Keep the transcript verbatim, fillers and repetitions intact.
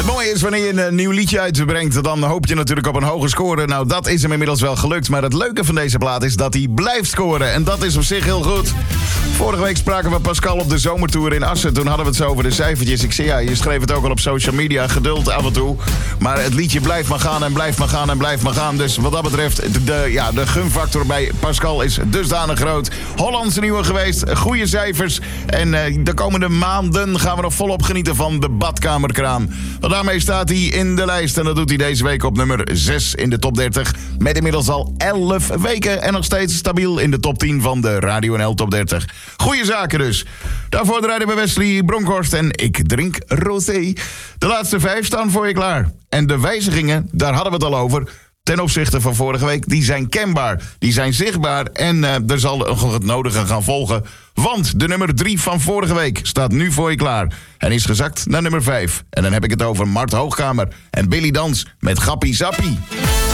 mooie is, wanneer je een nieuw liedje uitbrengt, dan hoop je natuurlijk op een hoge score. Nou, dat is hem inmiddels wel gelukt. Maar het leuke van deze plaat is dat hij blijft scoren. En dat is op zich heel goed. Vorige week spraken we Pascal op de zomertour in Assen. Toen hadden we het zo over de cijfertjes. Ik zei, ja, je schreef het ook al op social media. Geduld af en toe. Maar het liedje blijft maar gaan en blijft maar gaan en blijft maar gaan. Dus wat dat betreft, de, ja, de gunfactor bij Pascal is dusdanig groot. Hollandse nieuwe geweest, goede cijfers. En uh, de komende maanden gaan we nog volop genieten van de badkamerkraan. Want daarmee staat hij in de lijst. En dat doet hij deze week op nummer zes in de top dertig. Met inmiddels al elf weken. En nog steeds stabiel in de top tien van de Radio N L top dertig. Goeie zaken dus. Daarvoor draaien we Wesley Bronkhorst en Ik Drink Rosé. De laatste vijf staan voor je klaar. En de wijzigingen, daar hadden we het al over, ten opzichte van vorige week, die zijn kenbaar. Die zijn zichtbaar en uh, er zal nog het nodige gaan volgen. Want de nummer drie van vorige week staat nu voor je klaar. En is gezakt naar nummer vijf. En dan heb ik het over Mart Hoogkamer en Billy Dans met Gappie Zappie.